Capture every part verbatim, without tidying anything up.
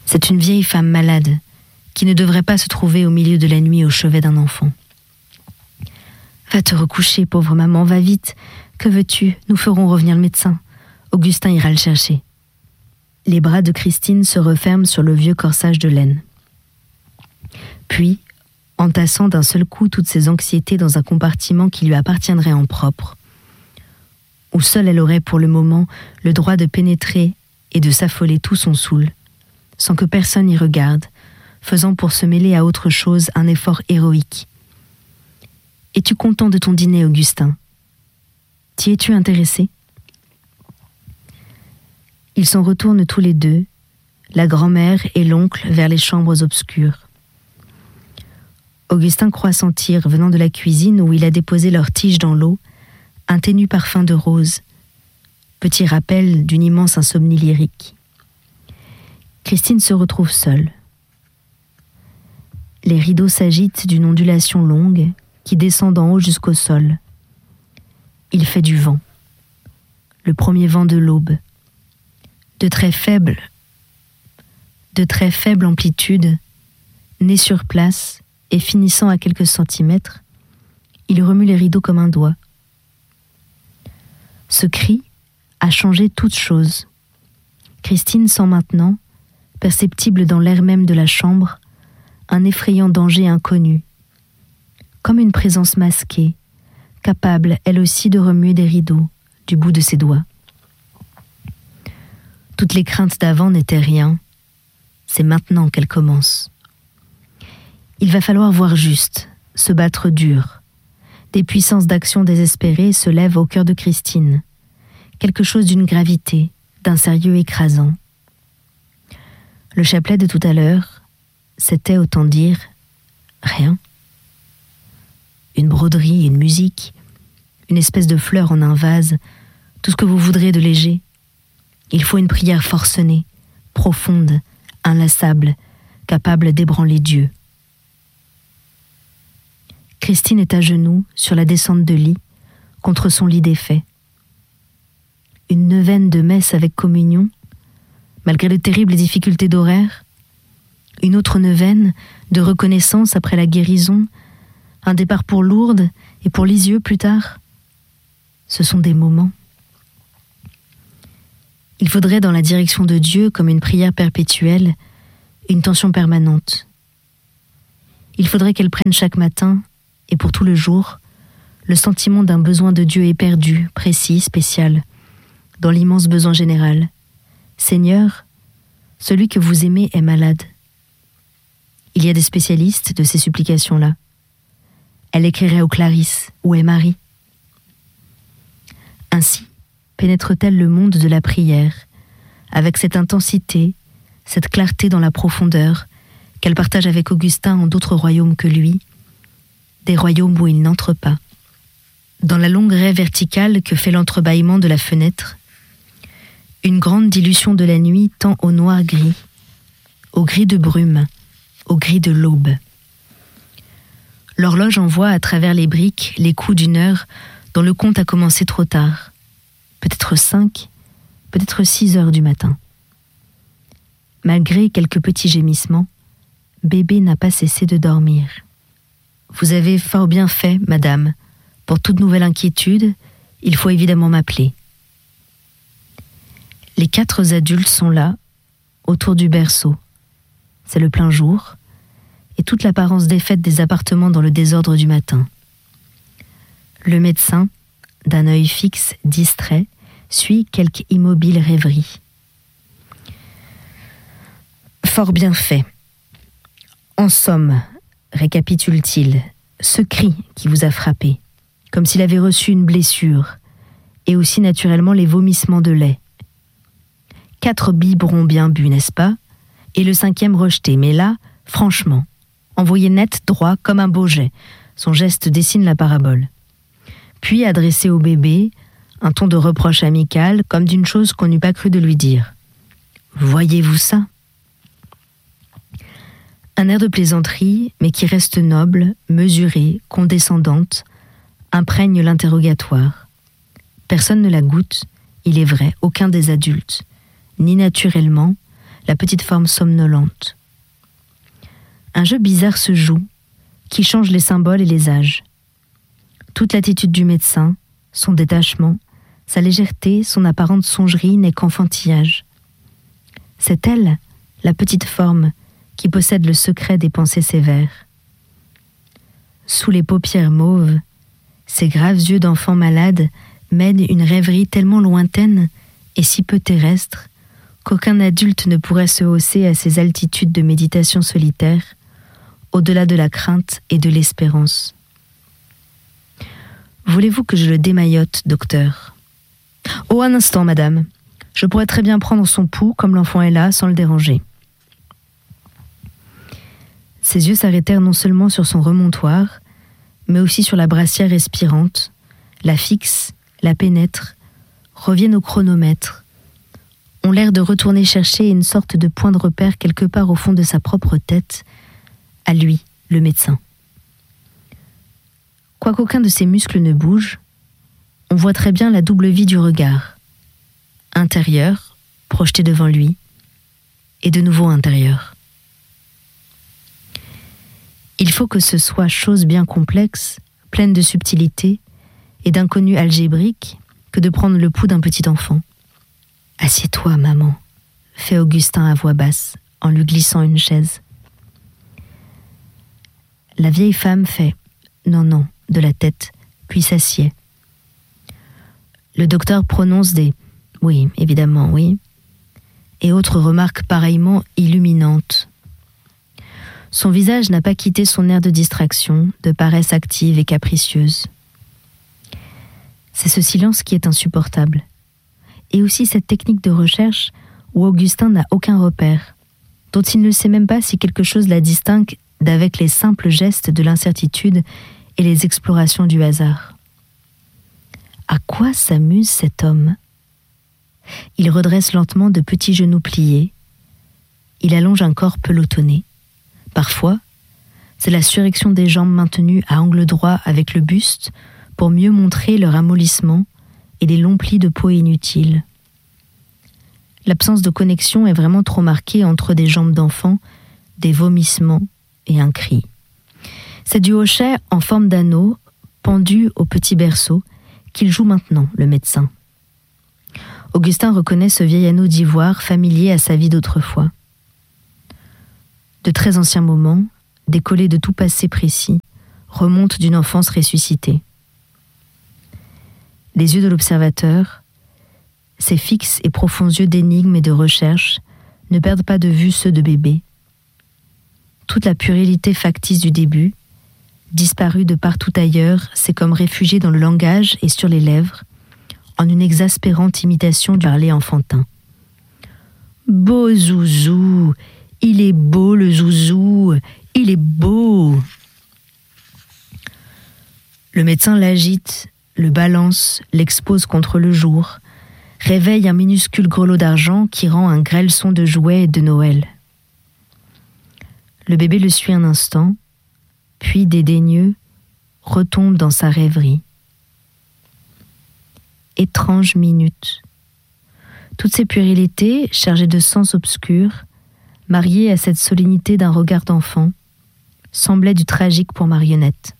C'est une vieille femme malade qui ne devrait pas se trouver au milieu de la nuit au chevet d'un enfant. « Va te recoucher, pauvre maman, va vite. Que veux-tu? Nous ferons revenir le médecin. Augustin ira le chercher. » Les bras de Christine se referment sur le vieux corsage de laine. Puis, entassant d'un seul coup toutes ses anxiétés dans un compartiment qui lui appartiendrait en propre, où seule elle aurait pour le moment le droit de pénétrer et de s'affoler tout son soul, sans que personne y regarde, faisant pour se mêler à autre chose un effort héroïque. « Es-tu content de ton dîner, Augustin? T'y es-tu intéressé ?» Ils s'en retournent tous les deux, la grand-mère et l'oncle vers les chambres obscures. Augustin croit sentir, venant de la cuisine où il a déposé leur tige dans l'eau, un ténu parfum de rose, petit rappel d'une immense insomnie lyrique. Christine se retrouve seule. Les rideaux s'agitent d'une ondulation longue qui descend d'en haut jusqu'au sol. Il fait du vent, le premier vent de l'aube. De très faible, de très faible amplitude, né sur place et finissant à quelques centimètres, il remue les rideaux comme un doigt. Ce cri a changé toute chose. Christine sent maintenant, perceptible dans l'air même de la chambre, un effrayant danger inconnu, comme une présence masquée, capable elle aussi de remuer des rideaux du bout de ses doigts. Toutes les craintes d'avant n'étaient rien. C'est maintenant qu'elles commencent. Il va falloir voir juste, se battre dur. Des puissances d'action désespérées se lèvent au cœur de Christine. Quelque chose d'une gravité, d'un sérieux écrasant. Le chapelet de tout à l'heure, c'était, autant dire, rien. Une broderie, une musique, une espèce de fleur en un vase, tout ce que vous voudrez de léger. Il faut une prière forcenée, profonde, inlassable, capable d'ébranler Dieu. Christine est à genoux, sur la descente de lit, contre son lit défait. Une neuvaine de messe avec communion, malgré de terribles difficultés d'horaire. Une autre neuvaine de reconnaissance après la guérison, un départ pour Lourdes et pour Lisieux plus tard. Ce sont des moments. Il faudrait dans la direction de Dieu, comme une prière perpétuelle, une tension permanente. Il faudrait qu'elle prenne chaque matin, et pour tout le jour, le sentiment d'un besoin de Dieu éperdu, précis, spécial, dans l'immense besoin général. Seigneur, celui que vous aimez est malade. Il y a des spécialistes de ces supplications-là. Elle écrirait aux Clarisse, où est Marie. Ainsi, pénètre-t-elle le monde de la prière, avec cette intensité, cette clarté dans la profondeur, qu'elle partage avec Augustin en d'autres royaumes que lui, des royaumes où il n'entre pas. Dans la longue raie verticale que fait l'entrebâillement de la fenêtre, une grande dilution de la nuit tend au noir gris, au gris de brume, au gris de l'aube. L'horloge envoie à travers les briques les coups d'une heure dont le compte a commencé trop tard. Peut-être cinq, peut-être six heures du matin. Malgré quelques petits gémissements, bébé n'a pas cessé de dormir. Vous avez fort bien fait, madame. Pour toute nouvelle inquiétude, il faut évidemment m'appeler. Les quatre adultes sont là, autour du berceau. C'est le plein jour, et toute l'apparence défaite des appartements dans le désordre du matin. Le médecin, d'un œil fixe, distrait, suit quelque immobile rêverie. Fort bien fait. En somme, récapitule-t-il, ce cri qui vous a frappé, comme s'il avait reçu une blessure, et aussi naturellement les vomissements de lait. Quatre biberons bien bu, n'est-ce pas? Et le cinquième rejeté, mais là, franchement, envoyé net, droit, comme un beau jet. Son geste dessine la parabole. Puis adressé au bébé, un ton de reproche amical, comme d'une chose qu'on n'eût pas cru de lui dire. « Voyez-vous ça ?» Un air de plaisanterie, mais qui reste noble, mesurée, condescendante, imprègne l'interrogatoire. Personne ne la goûte, il est vrai, aucun des adultes, ni naturellement, la petite forme somnolente. Un jeu bizarre se joue, qui change les symboles et les âges. Toute l'attitude du médecin, son détachement, sa légèreté, son apparente songerie n'est qu'enfantillage. C'est elle, la petite forme, qui possède le secret des pensées sévères. Sous les paupières mauves, ses graves yeux d'enfant malade mènent une rêverie tellement lointaine et si peu terrestre qu'aucun adulte ne pourrait se hausser à ces altitudes de méditation solitaire, au-delà de la crainte et de l'espérance. Voulez-vous que je le démaillote, docteur ? Oh, un instant, madame. Je pourrais très bien prendre son pouls, comme l'enfant est là, sans le déranger. Ses yeux s'arrêtèrent non seulement sur son remontoir, mais aussi sur la brassière respirante, la fixent, la pénètrent, reviennent au chronomètre, ont l'air de retourner chercher une sorte de point de repère quelque part au fond de sa propre tête, à lui, le médecin. Quoiqu'aucun de ses muscles ne bouge, on voit très bien la double vie du regard, intérieur, projeté devant lui, et de nouveau intérieur. Il faut que ce soit chose bien complexe, pleine de subtilité et d'inconnus algébriques que de prendre le pouls d'un petit enfant. « Assieds-toi, maman », fait Augustin à voix basse, en lui glissant une chaise. La vieille femme fait « non, non » de la tête, puis s'assied. Le docteur prononce des « oui, évidemment, oui » et autres remarques pareillement illuminantes. Son visage n'a pas quitté son air de distraction, de paresse active et capricieuse. C'est ce silence qui est insupportable. Et aussi cette technique de recherche où Augustin n'a aucun repère, dont il ne sait même pas si quelque chose la distingue d'avec les simples gestes de l'incertitude et les explorations du hasard. À quoi s'amuse cet homme ? Il redresse lentement de petits genoux pliés. Il allonge un corps pelotonné. Parfois, c'est la suréction des jambes maintenues à angle droit avec le buste pour mieux montrer leur amollissement et les longs plis de peau inutiles. L'absence de connexion est vraiment trop marquée entre des jambes d'enfant, des vomissements et un cri. C'est du hochet en forme d'anneau, pendu au petit berceau, qu'il joue maintenant, le médecin. Augustin reconnaît ce vieil anneau d'ivoire familier à sa vie d'autrefois. De très anciens moments, décollés de tout passé précis, remontent d'une enfance ressuscitée. Les yeux de l'observateur, ses fixes et profonds yeux d'énigme et de recherche, ne perdent pas de vue ceux de bébé. Toute la puérilité factice du début, disparue de partout ailleurs, s'est comme réfugiée dans le langage et sur les lèvres, en une exaspérante imitation du parler enfantin. « Beau zouzou, il est beau le zouzou, il est beau !» Le médecin l'agite, le balance, l'expose contre le jour, réveille un minuscule grelot d'argent qui rend un grêle son de jouets et de Noël. Le bébé le suit un instant, puis dédaigneux, retombe dans sa rêverie. Étrange minute. Toutes ces puérilités, chargées de sens obscurs, mariées à cette solennité d'un regard d'enfant, semblaient du tragique pour marionnette.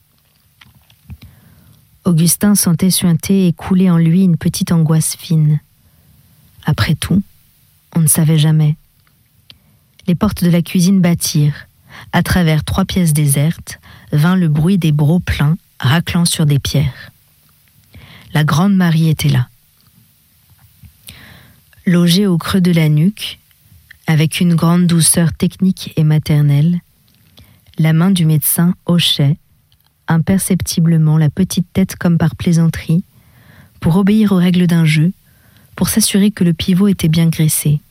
Augustin sentait suinter et couler en lui une petite angoisse fine. Après tout, on ne savait jamais. Les portes de la cuisine battirent. À travers trois pièces désertes, vint le bruit des brocs pleins, raclant sur des pierres. La grande Marie était là. Logée au creux de la nuque, avec une grande douceur technique et maternelle, la main du médecin hochait, imperceptiblement, la petite tête comme par plaisanterie, pour obéir aux règles d'un jeu, pour s'assurer que le pivot était bien graissé.